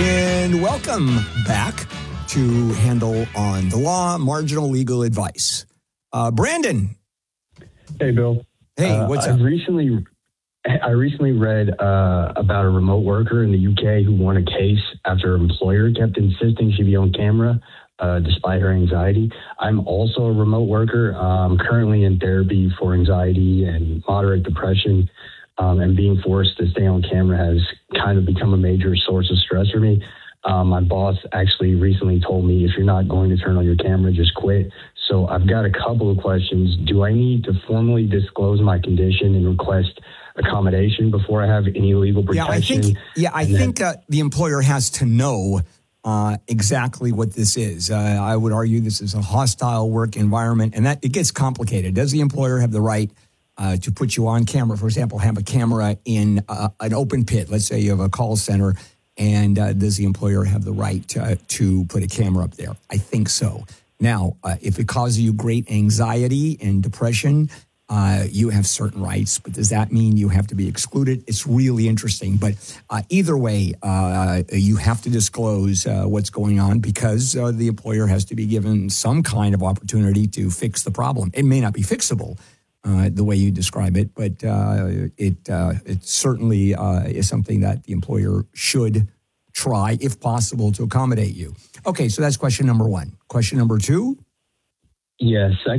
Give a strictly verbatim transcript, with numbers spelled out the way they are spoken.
And welcome back to Handel on the Law, Marginal Legal Advice. Uh, Brandon. Hey, Bill. Hey, uh, what's I up? Recently, I recently read uh, about a remote worker in the U K who won a case after her employer kept insisting she be on camera uh, despite her anxiety. I'm also a remote worker. I'm currently in therapy for anxiety and moderate depression. Um, and being forced to stay on camera has kind of become a major source of stress for me. Um, my boss actually recently told me, if you're not going to turn on your camera, just quit. So I've got a couple of questions. Do I need to formally disclose my condition and request accommodation before I have any legal protection? Yeah, I think, yeah, I and think then, uh, the employer has to know uh, exactly what this is. Uh, I would argue this is a hostile work environment, and that it gets complicated. Does the employer have the right Uh, to put you on camera? For example, have a camera in uh, an open pit. Let's say you have a call center, and uh, does the employer have the right uh, to put a camera up there? I think so. Now, uh, if it causes you great anxiety and depression, uh, you have certain rights, but does that mean you have to be excluded? It's really interesting. But uh, either way, uh, you have to disclose uh, what's going on, because uh, the employer has to be given some kind of opportunity to fix the problem. It may not be fixable, Uh, the way you describe it, but uh, it uh, it certainly uh, is something that the employer should try, if possible, to accommodate you. Okay, so that's question number one. Question number two? yes,